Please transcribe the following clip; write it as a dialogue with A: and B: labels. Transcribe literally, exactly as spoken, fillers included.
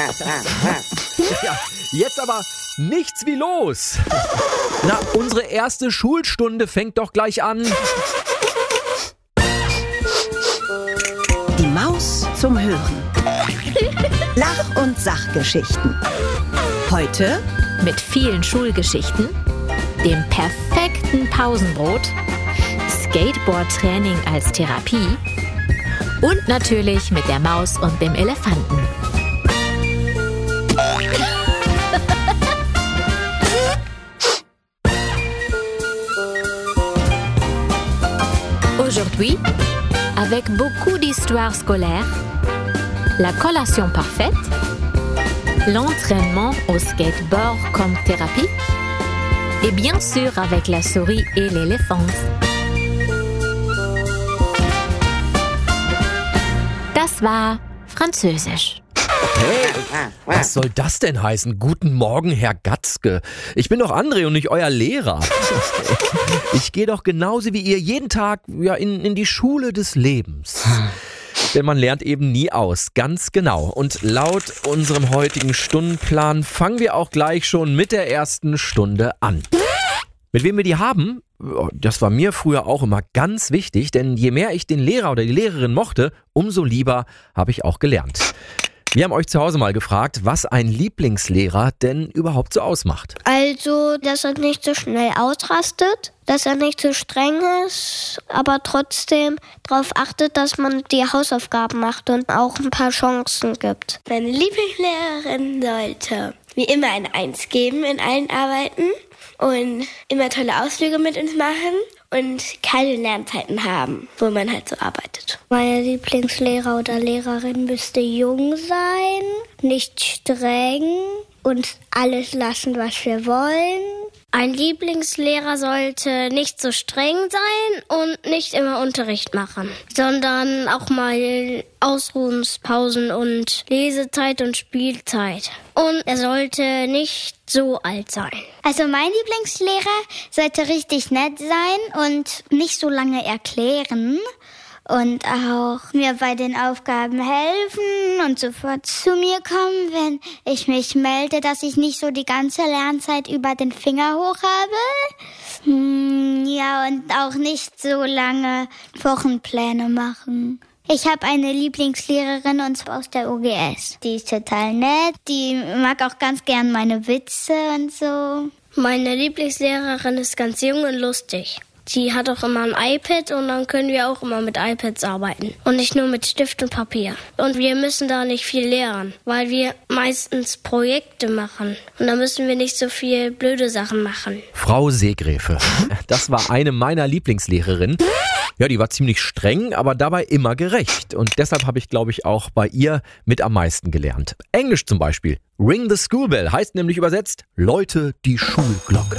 A: Ja, jetzt aber nichts wie los. Na, unsere erste Schulstunde fängt doch gleich an.
B: Die Maus zum Hören. Lach- und Sachgeschichten. Heute
C: mit vielen Schulgeschichten, dem perfekten Pausenbrot, Skateboard-Training als Therapie und natürlich mit der Maus und dem Elefanten. Aujourd'hui, avec beaucoup d'histoires scolaires, la collation parfaite, l'entraînement au skateboard comme thérapie et bien sûr avec la souris et l'éléphant. Das war Französisch.
A: Hey, was soll das denn heißen? Guten Morgen, Herr Gatzke. Ich bin doch André und nicht euer Lehrer. Ich gehe doch genauso wie ihr jeden Tag ja, in, in die Schule des Lebens. Denn man lernt eben nie aus, ganz genau. Und laut unserem heutigen Stundenplan fangen wir auch gleich schon mit der ersten Stunde an. Mit wem wir die haben, das war mir früher auch immer ganz wichtig, denn je mehr ich den Lehrer oder die Lehrerin mochte, umso lieber habe ich auch gelernt. Wir haben euch zu Hause mal gefragt, was ein Lieblingslehrer denn überhaupt so ausmacht.
D: Also, dass er nicht so schnell ausrastet, dass er nicht so streng ist, aber trotzdem darauf achtet, dass man die Hausaufgaben macht und auch ein paar Chancen gibt.
E: Meine Lieblingslehrerin sollte mir immer eine Eins geben in allen Arbeiten und immer tolle Ausflüge mit uns machen und keine Lernzeiten haben, wo man halt so arbeitet.
D: Meine Lieblingslehrer oder Lehrerin müsste jung sein, nicht streng, uns alles lassen, was wir wollen. Ein Lieblingslehrer sollte nicht so streng sein und nicht immer Unterricht machen, sondern auch mal Ausruhungspausen und Lesezeit und Spielzeit. Und er sollte nicht so alt sein.
F: Also mein Lieblingslehrer sollte richtig nett sein und nicht so lange erklären. Und auch mir bei den Aufgaben helfen und sofort zu mir kommen, wenn ich mich melde, dass ich nicht so die ganze Lernzeit über den Finger hoch habe. Hm, ja, und auch nicht so lange Wochenpläne machen. Ich habe eine Lieblingslehrerin und zwar aus der O G S. Die ist total nett, die mag auch ganz gern meine Witze und so.
D: Meine Lieblingslehrerin ist ganz jung und lustig. Sie hat auch immer ein iPad und dann können wir auch immer mit iPads arbeiten. Und nicht nur mit Stift und Papier. Und wir müssen da nicht viel lernen, weil wir meistens Projekte machen. Und da müssen wir nicht so viel blöde Sachen machen.
A: Frau Seegräfe, das war eine meiner Lieblingslehrerinnen. Ja, die war ziemlich streng, aber dabei immer gerecht. Und deshalb habe ich, glaube ich, auch bei ihr mit am meisten gelernt. Englisch zum Beispiel. Ring the School Bell heißt nämlich übersetzt, läute die Schulglocke.